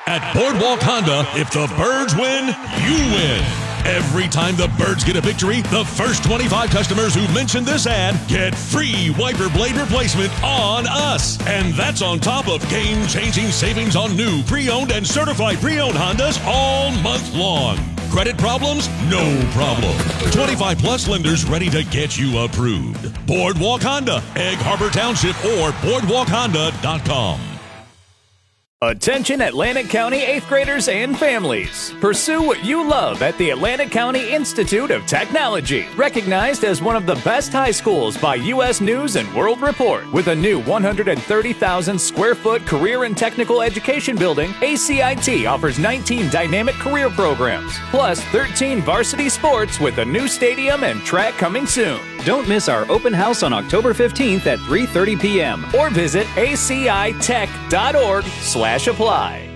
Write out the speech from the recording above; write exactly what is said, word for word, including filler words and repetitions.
At Boardwalk Honda, if the Birds win, you win. Every time the Birds get a victory, the first twenty-five customers who mention this ad get free wiper blade replacement on us. And that's on top of game-changing savings on new, pre-owned, and certified pre-owned Hondas all month long. Credit problems? No problem. twenty-five plus lenders ready to get you approved. Boardwalk Honda, Egg Harbor Township, or boardwalk honda dot com. Attention Atlantic County eighth graders and families. Pursue what you love at the Atlantic County Institute of Technology. Recognized as one of the best high schools by U S News and World Report. With a new one hundred thirty thousand square foot career and technical education building, A C I T offers nineteen dynamic career programs, plus thirteen varsity sports with a new stadium and track coming soon. Don't miss our open house on October fifteenth at three thirty p.m. Or visit a c i tech dot org slash apply.